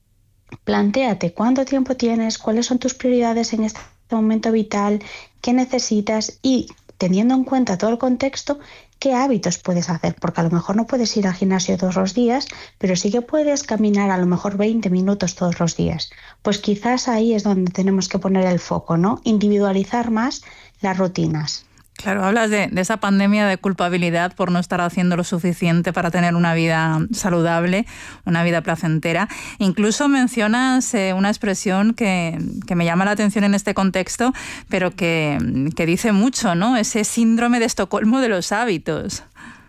plantéate cuánto tiempo tienes, cuáles son tus prioridades en este momento vital, qué necesitas, y teniendo en cuenta todo el contexto, qué hábitos puedes hacer, porque a lo mejor no puedes ir al gimnasio todos los días, pero sí que puedes caminar a lo mejor 20 minutos todos los días. Pues quizás ahí es donde tenemos que poner el foco, ¿no? Individualizar más las rutinas. Claro, hablas de esa pandemia de culpabilidad por no estar haciendo lo suficiente para tener una vida saludable, una vida placentera. Incluso mencionas una expresión que me llama la atención en este contexto, pero que dice mucho, ¿no? Ese síndrome de Estocolmo de los hábitos.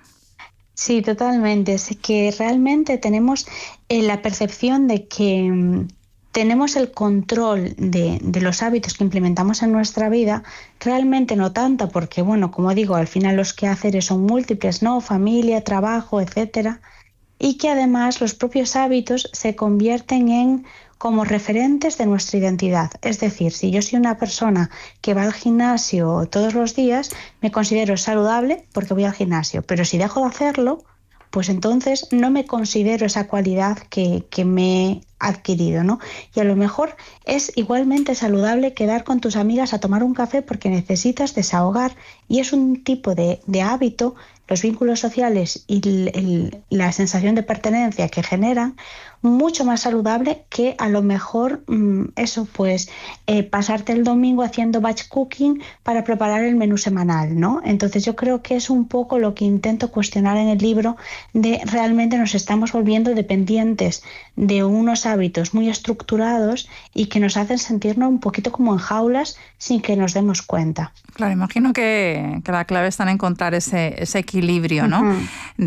Sí, totalmente. Es que realmente tenemos la percepción de que tenemos el control de los hábitos que implementamos en nuestra vida, realmente no tanto, porque, bueno, como digo, al final los quehaceres son múltiples, ¿no? Familia, trabajo, etcétera, y que además los propios hábitos se convierten en como referentes de nuestra identidad. Es decir, si yo soy una persona que va al gimnasio todos los días, me considero saludable porque voy al gimnasio, pero si dejo de hacerlo, pues entonces no me considero esa cualidad que me he adquirido, ¿no? Y a lo mejor es igualmente saludable quedar con tus amigas a tomar un café porque necesitas desahogar, y es un tipo de hábito, los vínculos sociales y la sensación de pertenencia que generan, mucho más saludable que a lo mejor pasarte el domingo haciendo batch cooking para preparar el menú semanal, ¿no? Entonces yo creo que es un poco lo que intento cuestionar en el libro, de realmente nos estamos volviendo dependientes de unos hábitos muy estructurados y que nos hacen sentirnos un poquito como en jaulas sin que nos demos cuenta. Claro, imagino que la clave está en encontrar ese equilibrio, ¿no? Uh-huh.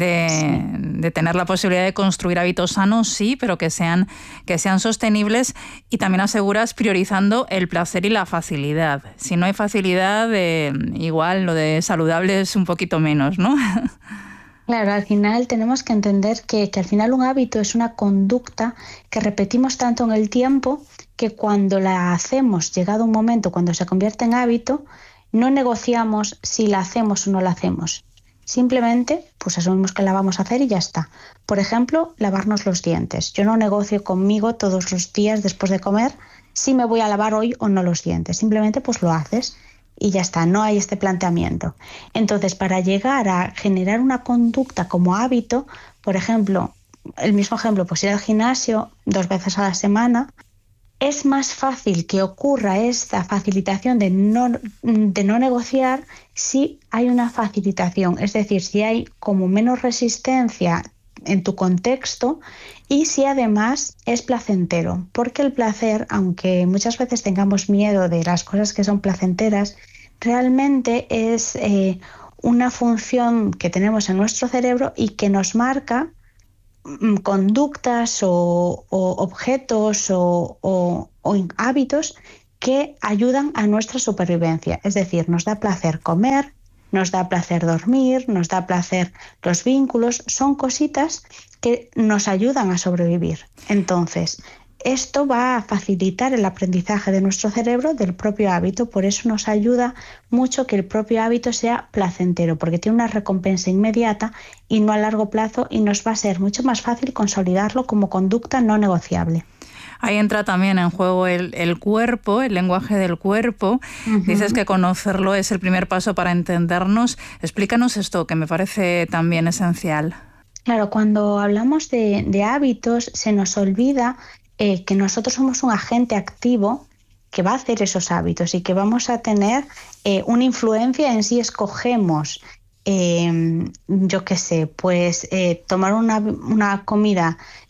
De tener la posibilidad de construir hábitos sanos, sí, pero que sean sostenibles, y también aseguras priorizando el placer y la facilidad. Si no hay facilidad, igual lo de saludable es un poquito menos, ¿no? Claro, al final tenemos que entender que al final un hábito es una conducta que repetimos tanto en el tiempo que cuando la hacemos, llegado un momento, cuando se convierte en hábito, no negociamos si la hacemos o no la hacemos. Simplemente, pues asumimos que la vamos a hacer y ya está. Por ejemplo, lavarnos los dientes. Yo no negocio conmigo todos los días después de comer si me voy a lavar hoy o no los dientes. Simplemente pues lo haces y ya está, no hay este planteamiento. Entonces, para llegar a generar una conducta como hábito, por ejemplo, el mismo ejemplo, pues ir al gimnasio 2 veces a la semana, es más fácil que ocurra esta facilitación de no negociar si hay una facilitación, es decir, si hay como menos resistencia en tu contexto y si además es placentero, porque el placer, aunque muchas veces tengamos miedo de las cosas que son placenteras, realmente es una función que tenemos en nuestro cerebro y que nos marca conductas o objetos o hábitos que ayudan a nuestra supervivencia. Es decir, nos da placer comer, nos da placer dormir, nos da placer los vínculos, son cositas que nos ayudan a sobrevivir. Entonces, esto va a facilitar el aprendizaje de nuestro cerebro del propio hábito, por eso nos ayuda mucho que el propio hábito sea placentero, porque tiene una recompensa inmediata y no a largo plazo, y nos va a ser mucho más fácil consolidarlo como conducta no negociable. Ahí entra también en juego el cuerpo, el lenguaje del cuerpo. Uh-huh. Dices que conocerlo es el primer paso para entendernos. Explícanos esto, que me parece también esencial. Claro, cuando hablamos de hábitos se nos olvida que nosotros somos un agente activo que va a hacer esos hábitos y que vamos a tener una influencia en si escogemos, tomar una comida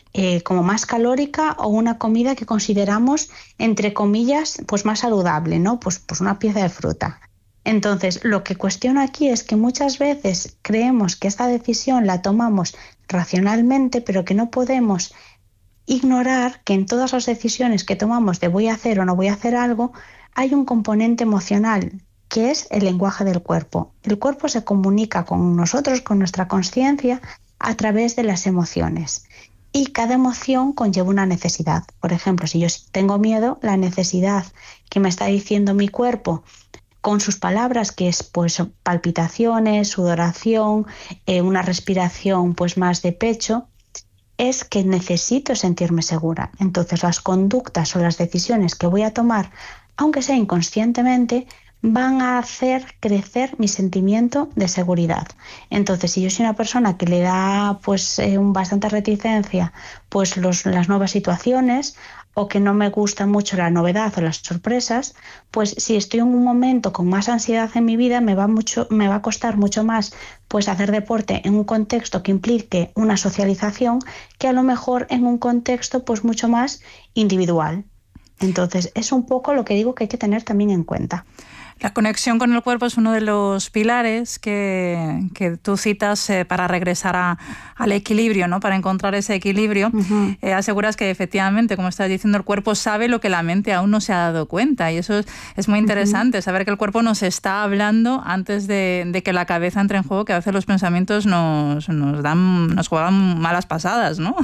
como más calórica o una comida que consideramos, entre comillas, pues más saludable, ¿no? Pues una pieza de fruta. Entonces, lo que cuestiono aquí es que muchas veces creemos que esta decisión la tomamos racionalmente, pero que no podemos ignorar que en todas las decisiones que tomamos de voy a hacer o no voy a hacer algo, hay un componente emocional, que es el lenguaje del cuerpo. El cuerpo se comunica con nosotros, con nuestra consciencia, a través de las emociones. Y cada emoción conlleva una necesidad. Por ejemplo, si yo tengo miedo, la necesidad que me está diciendo mi cuerpo con sus palabras, que es pues palpitaciones, sudoración, una respiración pues más de pecho, es que necesito sentirme segura. Entonces las conductas o las decisiones que voy a tomar, aunque sea inconscientemente, van a hacer crecer mi sentimiento de seguridad. Entonces, si yo soy una persona que le da pues bastante reticencia pues las nuevas situaciones, o que no me gusta mucho la novedad o las sorpresas, pues si estoy en un momento con más ansiedad en mi vida, me va a costar mucho más pues hacer deporte en un contexto que implique una socialización, que a lo mejor en un contexto pues mucho más individual. Entonces, es un poco lo que digo que hay que tener también en cuenta. La conexión con el cuerpo es uno de los pilares que tú citas para regresar al equilibrio, ¿no? Para encontrar ese equilibrio. Uh-huh. Aseguras que efectivamente, como estás diciendo, el cuerpo sabe lo que la mente aún no se ha dado cuenta, y eso es muy interesante, saber que el cuerpo nos está hablando antes de que la cabeza entre en juego, que a veces los pensamientos nos juegan malas pasadas, ¿no?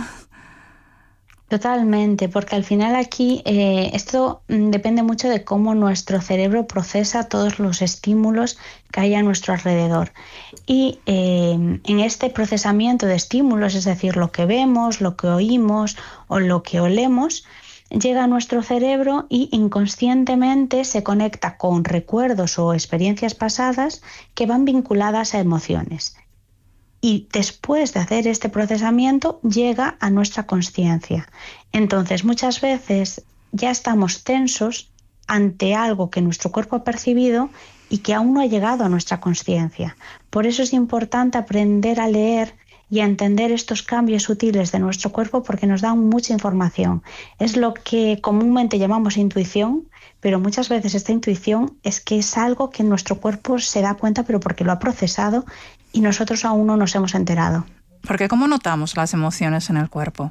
Totalmente, porque al final aquí esto depende mucho de cómo nuestro cerebro procesa todos los estímulos que hay a nuestro alrededor. Y en este procesamiento de estímulos, es decir, lo que vemos, lo que oímos o lo que olemos, llega a nuestro cerebro y inconscientemente se conecta con recuerdos o experiencias pasadas que van vinculadas a emociones. Y después de hacer este procesamiento llega a nuestra consciencia. Entonces, muchas veces ya estamos tensos ante algo que nuestro cuerpo ha percibido y que aún no ha llegado a nuestra consciencia. Por eso es importante aprender a leer y a entender estos cambios sutiles de nuestro cuerpo, porque nos dan mucha información. Es lo que comúnmente llamamos intuición, pero muchas veces esta intuición es que es algo que nuestro cuerpo se da cuenta, pero porque lo ha procesado y nosotros aún no nos hemos enterado. Porque ¿cómo notamos las emociones en el cuerpo?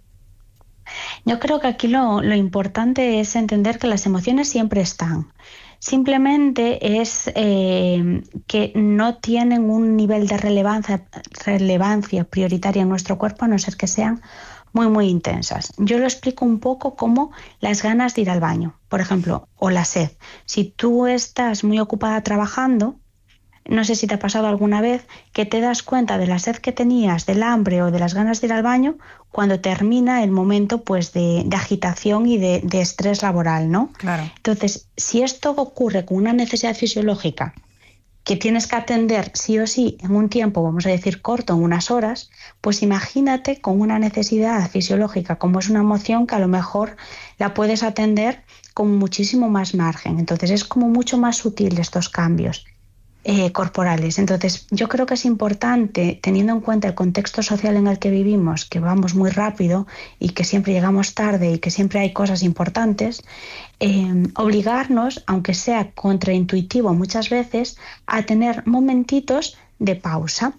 Yo creo que aquí lo importante es entender que las emociones siempre están. Simplemente es que no tienen un nivel de relevancia prioritaria en nuestro cuerpo, a no ser que sean muy, muy intensas. Yo lo explico un poco como las ganas de ir al baño, por ejemplo, o la sed. Si tú estás muy ocupada trabajando, no sé si te ha pasado alguna vez que te das cuenta de la sed que tenías, del hambre o de las ganas de ir al baño cuando termina el momento pues de agitación y de estrés laboral, ¿no? Claro. Entonces, si esto ocurre con una necesidad fisiológica que tienes que atender sí o sí en un tiempo, vamos a decir corto, en unas horas, pues imagínate con una necesidad fisiológica como es una emoción que a lo mejor la puedes atender con muchísimo más margen. Entonces es como mucho más sutil estos cambios corporales. Entonces yo creo que es importante, teniendo en cuenta el contexto social en el que vivimos, que vamos muy rápido y que siempre llegamos tarde y que siempre hay cosas importantes, obligarnos, aunque sea contraintuitivo muchas veces, a tener momentitos de pausa,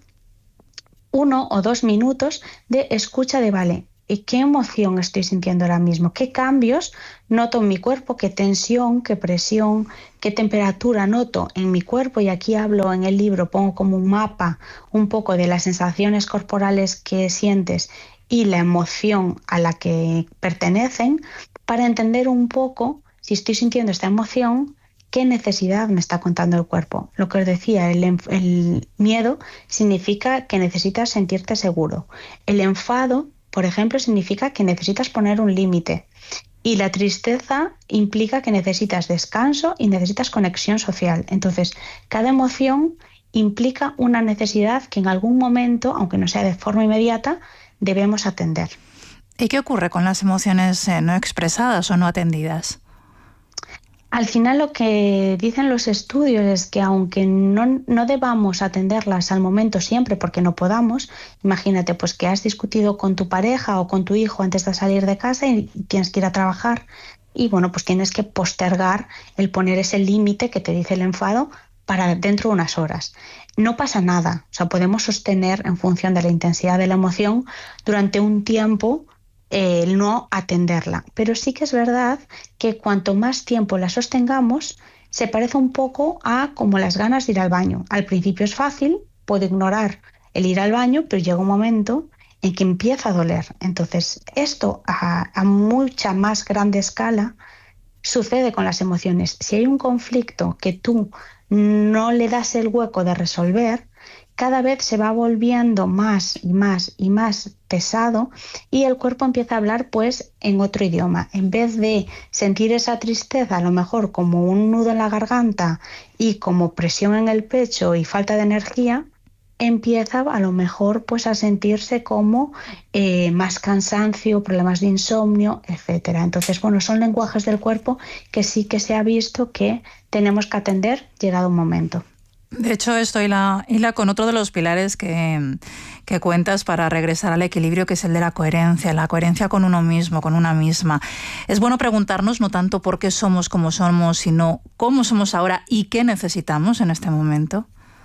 1 o 2 minutos de escucha de vale. ¿Y qué emoción estoy sintiendo ahora mismo? ¿Qué cambios noto en mi cuerpo? ¿Qué tensión, qué presión, qué temperatura noto en mi cuerpo? Y aquí hablo en el libro, pongo como un mapa un poco de las sensaciones corporales que sientes y la emoción a la que pertenecen, para entender un poco, si estoy sintiendo esta emoción, qué necesidad me está contando el cuerpo. Lo que os decía, el miedo significa que necesitas sentirte seguro. El enfado, por ejemplo, significa que necesitas poner un límite. Y la tristeza implica que necesitas descanso y necesitas conexión social. Entonces, cada emoción implica una necesidad que en algún momento, aunque no sea de forma inmediata, debemos atender. ¿Y qué ocurre con las emociones no expresadas o no atendidas? Al final lo que dicen los estudios es que aunque no debamos atenderlas al momento siempre porque no podamos, imagínate pues que has discutido con tu pareja o con tu hijo antes de salir de casa y tienes que ir a trabajar y bueno, pues tienes que postergar el poner ese límite que te dice el enfado para dentro de unas horas. No pasa nada, o sea, podemos sostener en función de la intensidad de la emoción durante un tiempo el no atenderla. Pero sí que es verdad que cuanto más tiempo la sostengamos, se parece un poco a como las ganas de ir al baño. Al principio es fácil, puedo ignorar el ir al baño, pero llega un momento en que empieza a doler. Entonces, esto a mucha más grande escala sucede con las emociones. Si hay un conflicto que tú no le das el hueco de resolver, cada vez se va volviendo más y más y más pesado y el cuerpo empieza a hablar pues en otro idioma. En vez de sentir esa tristeza a lo mejor como un nudo en la garganta y como presión en el pecho y falta de energía, empieza a lo mejor pues a sentirse como más cansancio, problemas de insomnio, etcétera. Entonces, bueno, son lenguajes del cuerpo que sí que se ha visto que tenemos que atender llegado un momento. De hecho, esto hila con otro de los pilares que cuentas para regresar al equilibrio, que es el de la coherencia con uno mismo, con una misma. Es bueno preguntarnos no tanto por qué somos como somos, sino cómo somos ahora y qué necesitamos en este momento.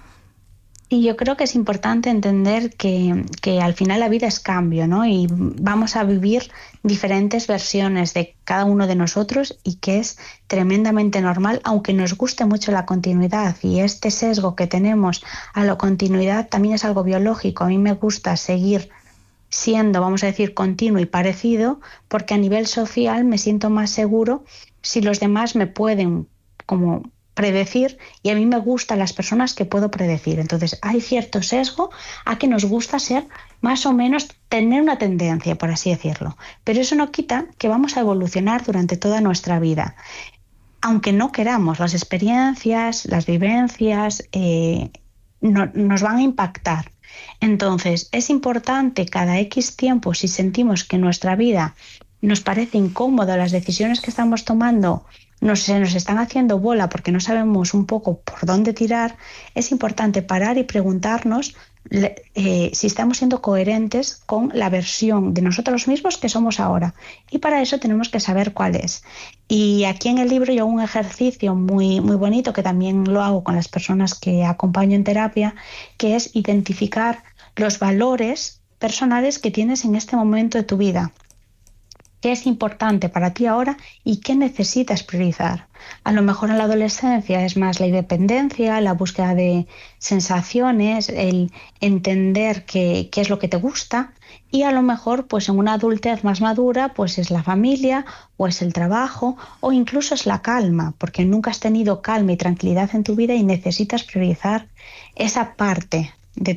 Y yo creo que es importante entender que al final la vida es cambio, ¿no? Y vamos a vivir diferentes versiones de cada uno de nosotros y que es tremendamente normal, aunque nos guste mucho la continuidad. Y este sesgo que tenemos a la continuidad también es algo biológico. A mí me gusta seguir siendo, vamos a decir, continuo y parecido, porque a nivel social me siento más seguro si los demás me pueden como predecir y a mí me gustan las personas que puedo predecir. Entonces hay cierto sesgo a que nos gusta ser más o menos, tener una tendencia, por así decirlo. Pero eso no quita que vamos a evolucionar durante toda nuestra vida. Aunque no queramos, las experiencias, las vivencias nos van a impactar. Entonces es importante cada X tiempo, si sentimos que nuestra vida nos parece incómoda, las decisiones que estamos tomando se nos están haciendo bola porque no sabemos un poco por dónde tirar, es importante parar y preguntarnos si estamos siendo coherentes con la versión de nosotros mismos que somos ahora. Y para eso tenemos que saber cuál es. Y aquí en el libro yo hago un ejercicio muy, muy bonito que también lo hago con las personas que acompaño en terapia, que es identificar los valores personales que tienes en este momento de tu vida. ¿Qué es importante para ti ahora y qué necesitas priorizar? A lo mejor en la adolescencia es más la independencia, la búsqueda de sensaciones, el entender qué es lo que te gusta, y a lo mejor pues en una adultez más madura pues es la familia o es el trabajo o incluso es la calma, porque nunca has tenido calma y tranquilidad en tu vida y necesitas priorizar esa parte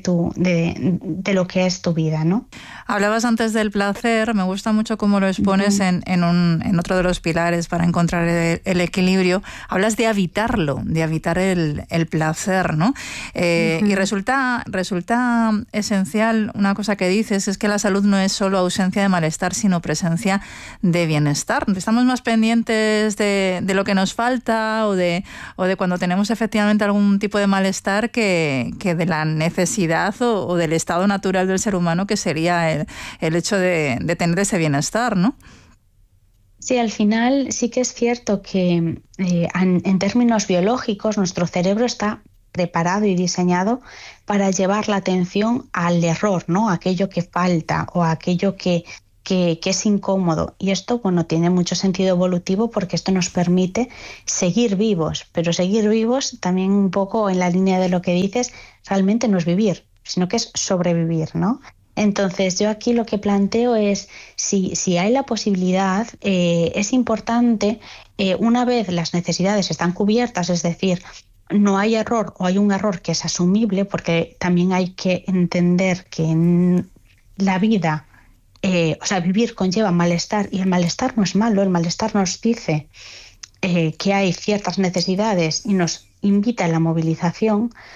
de lo que es tu vida, ¿no? Hablabas antes del placer, me gusta mucho cómo lo expones en otro de los pilares para encontrar el equilibrio. Hablas de habitarlo, de habitar el placer, ¿no? Y resulta esencial una cosa que dices, es que la salud no es solo ausencia de malestar, sino presencia de bienestar. Estamos más pendientes de lo que nos falta o de cuando tenemos efectivamente algún tipo de malestar que de la necesidad o del estado natural del ser humano, que sería el hecho de tener ese bienestar, ¿no? Sí, al final sí que es cierto que en términos biológicos nuestro cerebro está preparado y diseñado para llevar la atención al error, ¿no? Aquello que falta o aquello que es incómodo. Y esto, bueno, tiene mucho sentido evolutivo porque esto nos permite seguir vivos, pero seguir vivos también un poco en la línea de lo que dices, realmente no es vivir, sino que es sobrevivir, ¿no? Entonces yo aquí lo que planteo es, si hay la posibilidad, es importante, una vez las necesidades están cubiertas, es decir, no hay error o hay un error que es asumible, porque también hay que entender que en la vida, vivir conlleva malestar y el malestar no es malo, el malestar nos dice que hay ciertas necesidades y nos invita a la movilización.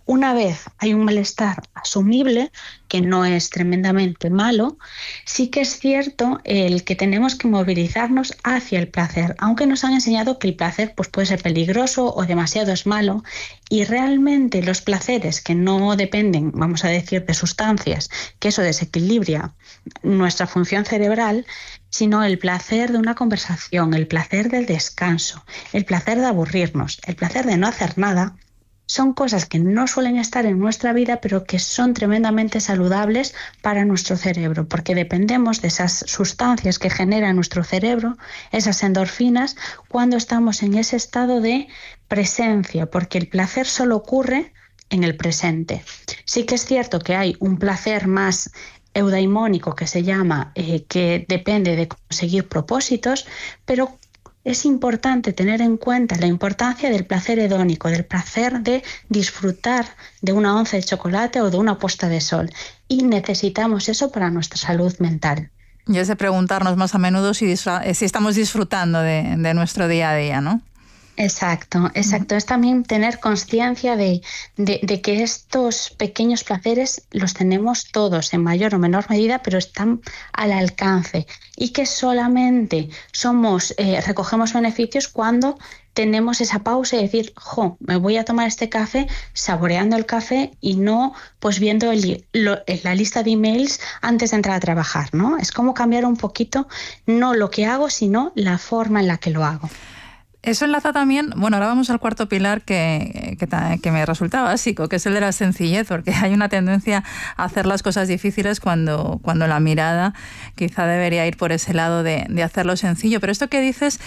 una vez hay un malestar asumible, que no es tremendamente malo, sí que es cierto el que tenemos que movilizarnos hacia el placer, aunque nos han enseñado que el placer pues, puede ser peligroso o demasiado es malo, y realmente los placeres que no dependen, vamos a decir, de sustancias, que eso desequilibra nuestra función cerebral, sino el placer de una conversación, el placer del descanso, el placer de aburrirnos, el placer de no hacer nada, son cosas que no suelen estar en nuestra vida, pero que son tremendamente saludables para nuestro cerebro, porque dependemos de esas sustancias que genera nuestro cerebro, esas endorfinas, cuando estamos en ese estado de presencia, porque el placer solo ocurre en el presente. Sí que es cierto que hay un placer más eudaimónico que se llama, que depende de conseguir propósitos, pero es importante tener en cuenta la importancia del placer hedónico, del placer de disfrutar de una onza de chocolate o de una puesta de sol. Y necesitamos eso para nuestra salud mental. Y es de preguntarnos más a menudo si estamos disfrutando de nuestro día a día, ¿no? Exacto. Es también tener conciencia de que estos pequeños placeres los tenemos todos en mayor o menor medida, pero están al alcance y que solamente recogemos beneficios cuando tenemos esa pausa y decir, me voy a tomar este café saboreando el café y no pues viendo la lista de emails antes de entrar a trabajar, ¿no? Es como cambiar un poquito, no lo que hago, sino la forma en la que lo hago. Eso enlaza también, ahora vamos al cuarto pilar que me resulta básico, que es el de la sencillez, porque hay una tendencia a hacer las cosas difíciles cuando la mirada quizá debería ir por ese lado de hacerlo sencillo. Pero esto que dices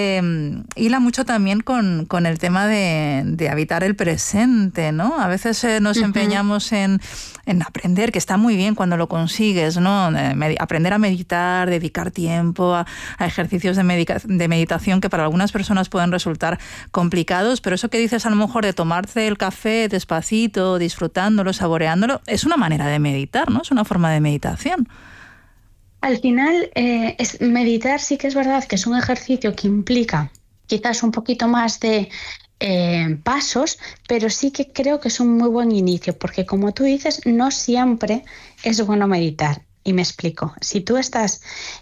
hila mucho también con el tema de habitar el presente, ¿no? A veces nos empeñamos en aprender, que está muy bien cuando lo consigues, ¿no? Aprender a meditar, dedicar tiempo a ejercicios de meditación que para algunas personas pueden resultar complicados, pero eso que dices a lo mejor de tomarte el café despacito, disfrutándolo, saboreándolo, es una manera de meditar, ¿no? Es una forma de meditación. Al final, meditar sí que es verdad que es un ejercicio que implica quizás un poquito más de pasos, pero sí que creo que es un muy buen inicio, porque como tú dices, no siempre es bueno meditar. Y me explico. Si tú estás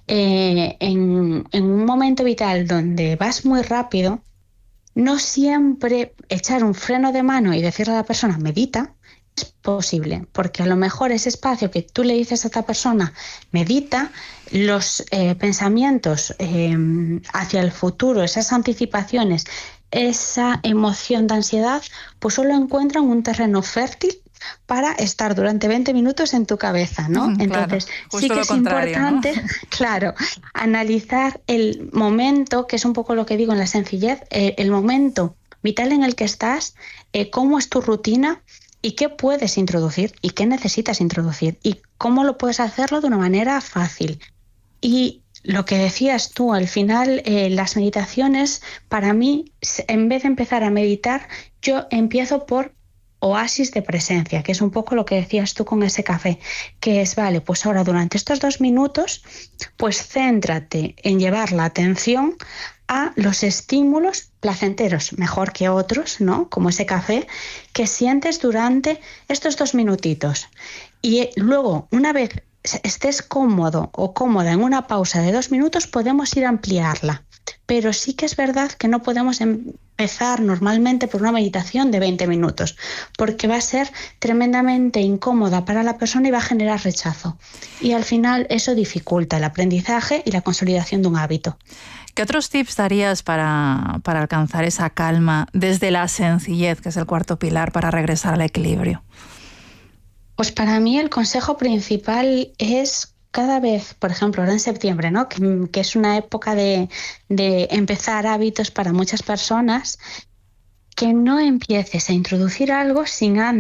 en un momento vital donde vas muy rápido, no siempre echar un freno de mano y decirle a la persona, medita, es posible, porque a lo mejor ese espacio que tú le dices a esta persona, medita, los pensamientos hacia el futuro, esas anticipaciones, esa emoción de ansiedad, pues solo encuentran un terreno fértil para estar durante 20 minutos en tu cabeza, ¿no? Entonces, claro, sí que es importante, ¿no? Claro, analizar el momento, que es un poco lo que digo en la sencillez, el momento vital en el que estás, cómo es tu rutina y qué puedes introducir y qué necesitas introducir y cómo lo puedes hacerlo de una manera fácil. Y lo que decías tú, al final, las meditaciones, para mí, en vez de empezar a meditar, yo empiezo por oasis de presencia, que es un poco lo que decías tú con ese café, que es, vale, pues ahora durante estos 2 minutos, pues céntrate en llevar la atención a los estímulos placenteros, mejor que otros, ¿no? Como ese café, que sientes durante estos 2 minutitos. Y luego, una vez estés cómodo o cómoda en una pausa de 2 minutos, podemos ir a ampliarla. Pero sí que es verdad que no podemos empezar normalmente por una meditación de 20 minutos, porque va a ser tremendamente incómoda para la persona y va a generar rechazo. Y al final eso dificulta el aprendizaje y la consolidación de un hábito. ¿Qué otros tips darías para alcanzar esa calma desde la sencillez, que es el cuarto pilar, para regresar al equilibrio? Pues para mí el consejo principal es cada vez, por ejemplo, ahora en septiembre, ¿no? que es una época de empezar hábitos para muchas personas, que no empieces a introducir algo sin antes